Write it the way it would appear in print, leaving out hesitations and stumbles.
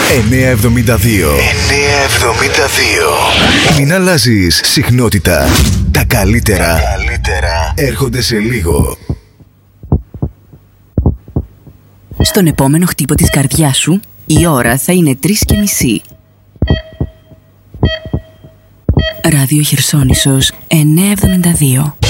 972. Μην αλλάζεις συχνότητα. Τα καλύτερα έρχονται σε λίγο. Στον επόμενο χτύπο της καρδιάς σου, η ώρα θα είναι 3:30. Ράδιο Χερσόνησος 972.